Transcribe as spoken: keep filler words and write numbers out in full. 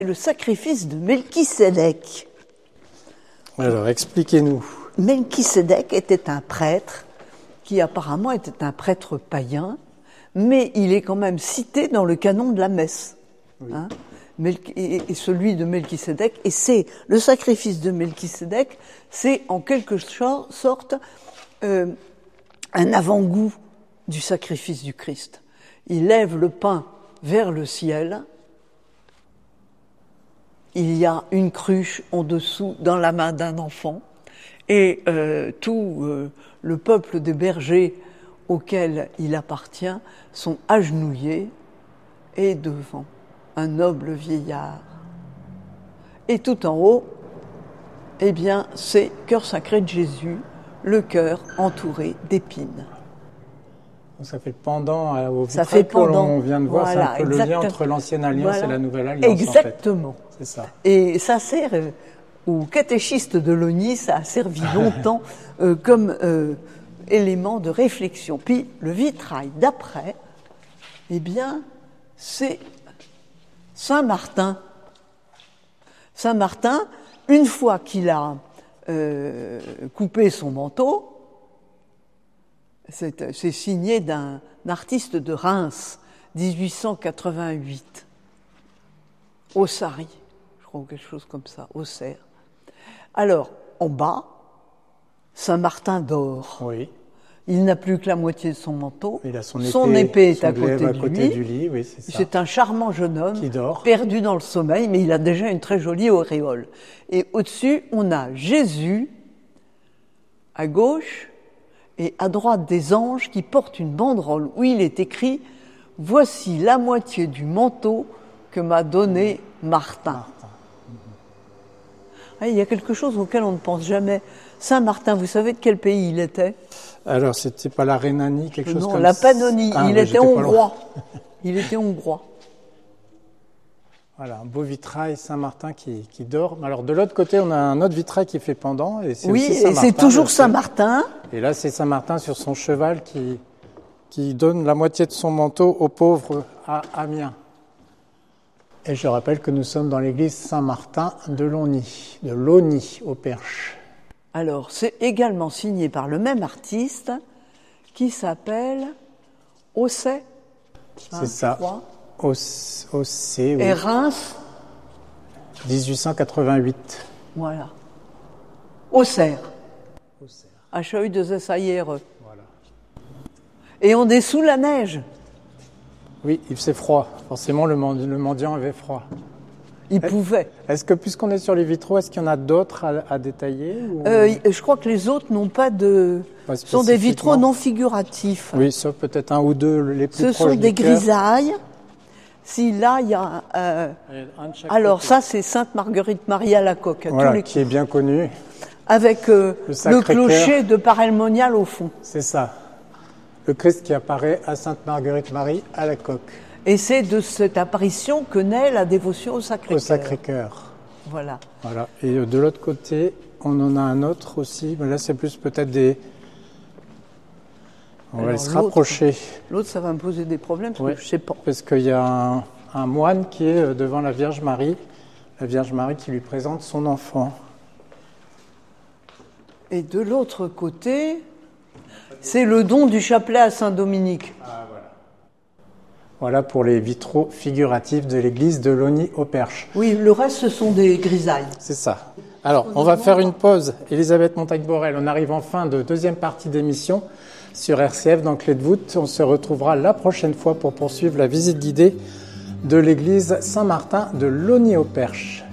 Le sacrifice de Melchisédek. Alors, expliquez-nous. Melchisédek était un prêtre qui apparemment était un prêtre païen, mais il est quand même cité dans le canon de la messe. Oui. Hein, et, et celui de Melchisédek, et c'est le sacrifice de Melchisédek, c'est en quelque sorte euh, un avant-goût du sacrifice du Christ. Il lève le pain vers le ciel. Il y a une cruche en dessous dans la main d'un enfant et euh, tout euh, le peuple des bergers auquel il appartient sont agenouillés et devant un noble vieillard. Et tout en haut, eh bien, c'est cœur sacré de Jésus, le cœur entouré d'épines. Ça fait pendant au vitrail que l'on vient de voir, voilà, c'est un peu le lien entre l'ancienne alliance voilà. et la nouvelle alliance. Exactement. En fait. C'est ça. Et ça sert euh, aux catéchistes de l'O N I, ça a servi longtemps euh, comme euh, élément de réflexion. Puis le vitrail d'après, eh bien, c'est Saint Martin. Saint Martin, une fois qu'il a euh, coupé son manteau, C'est, c'est signé d'un artiste de Reims, dix-huit cent quatre-vingt-huit, Ossari, je crois, ou quelque chose comme ça, Auxerre. Alors, en bas, Saint Martin dort. Oui. Il n'a plus que la moitié de son manteau. Il a son épée, son épée est son à côté, à de côté lui. du lit. Oui, c'est ça. C'est un charmant jeune homme qui dort, perdu dans le sommeil, mais il a déjà une très jolie auréole. Et au-dessus, on a Jésus à gauche, et à droite des anges qui portent une banderole où il est écrit « Voici la moitié du manteau que m'a donné Martin. Martin. » Ah, il y a quelque chose auquel on ne pense jamais. Saint Martin, vous savez de quel pays il était? Alors, c'était pas la Rhénanie, quelque chose non, comme ça? Non, la Pannonie. Ah, il ouais, était hongrois. Il était hongrois. Voilà, un beau vitrail Saint-Martin qui, qui dort. Alors de l'autre côté, on a un autre vitrail qui fait pendant. Et c'est oui, aussi et c'est toujours Saint-Martin. Et là, c'est Saint-Martin sur son cheval qui, qui donne la moitié de son manteau aux pauvres à Amiens. Et je rappelle que nous sommes dans l'église Saint-Martin de Logny, de Logny au Perche. Alors, c'est également signé par le même artiste qui s'appelle Osset. C'est ça. Au C, oui. Et Reims dix-huit cent quatre-vingt-huit. Voilà. Auxerre. H A U deux S A I R E. Voilà. Et on est sous la neige. Oui, il faisait froid. Forcément, le, mend- le mendiant avait froid. Il est- pouvait. Est-ce que, puisqu'on est sur les vitraux, est-ce qu'il y en a d'autres à, à détailler ou... euh, Je crois que les autres n'ont pas de... Pas Ce sont des vitraux spécifiquement. non figuratifs. Oui, sauf peut-être un ou deux les plus Ce proches sont du des cœur. grisailles. Si là, il y a... Euh, Un de chaque alors côté. ça, c'est Sainte Marguerite Marie à la coque. À Voilà, tous les qui est bien connu. Avec euh, Le le, Sacré-Cœur. clocher de Paray-le-Monial au fond. C'est ça. Le Christ qui apparaît à Sainte-Marguerite-Marie à la coque. Et c'est de cette apparition que naît la dévotion au Sacré-Cœur. Au Sacré-Cœur. Voilà. Voilà. Et de l'autre côté, on en a un autre aussi. Mais là, c'est plus peut-être des... On Alors, va se l'autre- rapprocher. L'autre, ça va me poser des problèmes parce Ouais. que je sais pas. Parce qu'il y a un, un moine qui est devant la Vierge Marie. La Vierge Marie qui lui présente son enfant. Et de l'autre côté, c'est le don du chapelet à Saint-Dominique. Ah, voilà. Voilà pour les vitraux figuratifs de l'église de Logny au Perche. Oui, le reste, ce sont des grisailles. C'est ça. Alors, on va faire une pause. Elisabeth Montagne-Borel, on arrive en fin de deuxième partie d'émission sur R C F dans Clé de voûte. On se retrouvera la prochaine fois pour poursuivre la visite guidée de l'église Saint-Martin de Logny au Perche.